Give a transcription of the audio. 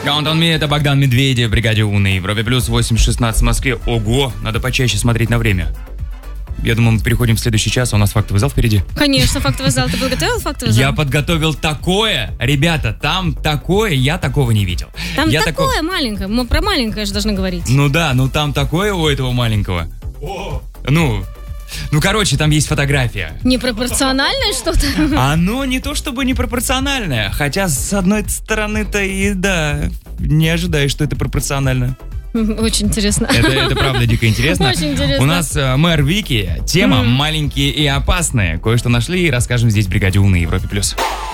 Count on Me, это Богдан Медведев, бригаде У на Европе Плюс, 8:16 в Москве. Ого, надо почаще смотреть на время. Я думаю, мы переходим в следующий час, а у нас фактовый зал впереди. Конечно, фактовый зал. Ты подготовил фактовый зал? Я подготовил такое, ребята, там такое, я такого не видел. Там такое маленькое, мы про маленькое же должны говорить. Ну да, ну там такое у этого маленького. Ну, короче, там есть фотография. Непропорциональное что-то? Оно не то чтобы непропорциональное, хотя с одной стороны-то и да, не ожидаешь, что это пропорционально. Очень интересно. Это правда дико интересно. Очень интересно. У нас мэр Вики, тема «Маленькие и опасные». Кое-что нашли и расскажем здесь в бригаде У на Европе Плюс.